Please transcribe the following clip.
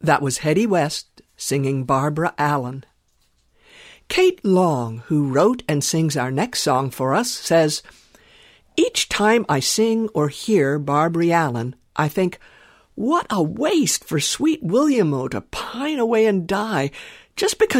That was Hetty West singing Barbara Allen. Kate Long, who wrote and sings our next song for us, says, "Each time I sing or hear Barbary Allen, I think, what a waste for sweet William O to pine away and die just because